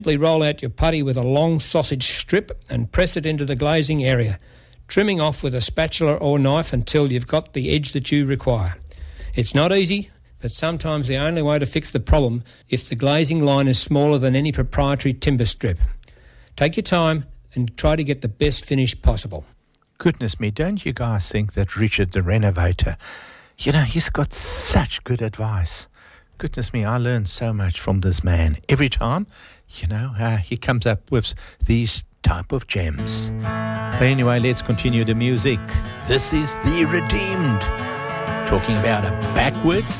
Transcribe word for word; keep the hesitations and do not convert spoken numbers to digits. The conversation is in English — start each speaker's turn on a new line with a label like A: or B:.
A: Simply roll out your putty with a long sausage strip and press it into the glazing area, trimming off with a spatula or knife until you've got the edge that you require. It's not easy, but sometimes the only way to fix the problem if the glazing line is smaller than any proprietary timber strip. Take your time and try to get the best finish possible.
B: Goodness me, don't you guys think that Richard the Renovator, you know, he's got such good advice. Goodness me, I learn so much from this man. Every time, you know, uh, he comes up with these type of gems. But anyway, let's continue the music. This is The Redeemed, talking about a backwards